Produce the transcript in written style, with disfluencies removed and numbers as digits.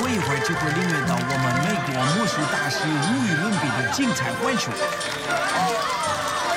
一会儿就会领略到我们美国魔术大师无与伦比的精彩演出。